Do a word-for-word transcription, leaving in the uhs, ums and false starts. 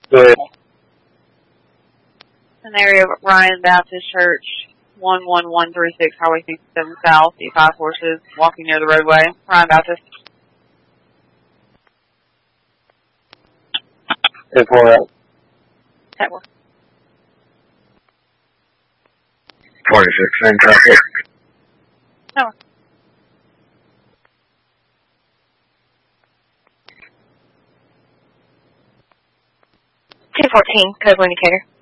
Good. An area of Ryan Baptist Church, one one one three six Highway sixty-seven South. See five horses walking near the roadway. Ryan Baptist. ten four out. ten four. twenty-six in traffic. No. two fourteen, code indicator.